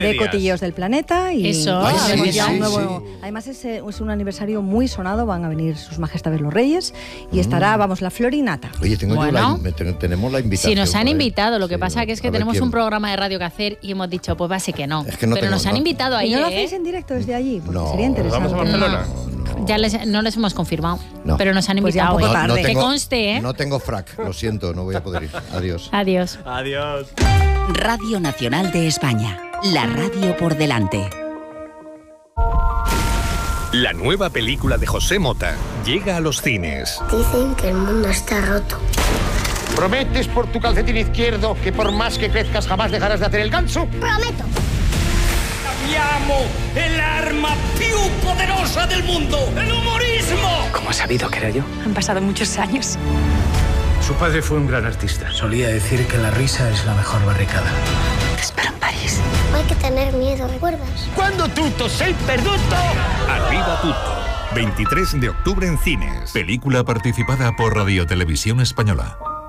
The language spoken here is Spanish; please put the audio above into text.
de Cotilleos del Planeta. Y Eso. Además es un aniversario muy sonado, van a venir sus majestades los reyes y estará, la florinata. Oye, tenemos la invitación. Si nos han invitado, lo que pasa que es que tenemos un programa de radio que hacer y hemos dicho, pues va a ser que no. Pero nos han invitado ahí. ¿Y no lo hacéis en directo desde allí? Porque sería interesante. ¿Vamos a Barcelona? Ya no les hemos confirmado, pero nos han invitado. Pues ya que conste, No tengo frac, lo siento, no voy a poder ir. Adiós. Adiós. Adiós. Radio Nacional de España, la radio por delante. La nueva película de José Mota llega a los cines. Dicen que el mundo está roto. ¿Prometes por tu calcetín izquierdo que por más que crezcas jamás dejarás de hacer el ganso? ¡Prometo! Abbiamo el arma più poderosa del mundo, el humorismo. ¿Cómo has sabido que era yo? Han pasado muchos años. Su padre fue un gran artista. Solía decir que la risa es la mejor barricada. Te espero en París. No hay que tener miedo, ¿recuerdas? Cuando tutto sei perduto. Arriba tutto. 23 de octubre en cines. Película participada por Radio Televisión Española.